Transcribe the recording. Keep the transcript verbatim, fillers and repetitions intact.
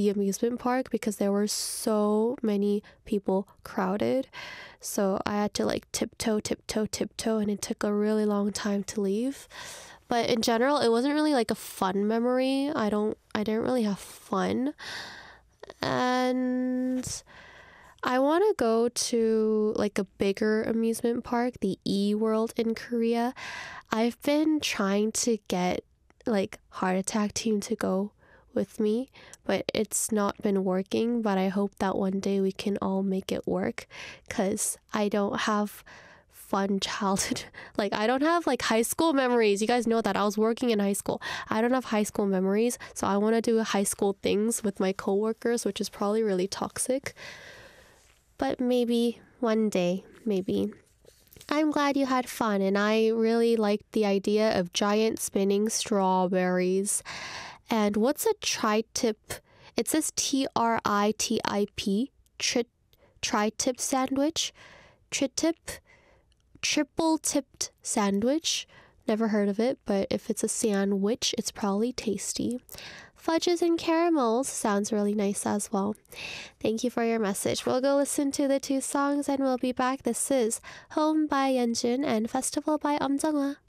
the amusement park because there were so many people crowded. So I had to like tiptoe, tiptoe, tiptoe, and it took a really long time to leave. But in general, it wasn't really like a fun memory. I don't, I didn't really have fun. And I want to go to like a bigger amusement park, the E World in Korea. I've been trying to get like Heart Attack Team to go with me, but it's not been working. But I hope that one day we can all make it work, because I don't have fun childhood. Like, I don't have like high school memories. You guys know that I was working in high school. I don't have high school memories, so I want to do high school things with my coworkers, which is probably really toxic. But maybe one day, maybe. I'm glad you had fun, and I really liked the idea of giant spinning strawberries. And what's a tri-tip? It says T R I T I P, tri- tri-tip sandwich. Tri-tip, triple tipped sandwich. Never heard of it, but if it's a sandwich, it's probably tasty. Fudges and caramels sounds really nice as well. Thank you for your message. We'll go listen to the two songs and we'll be back. This is Home by Yeonjun and Festival by Um Jung-hwa.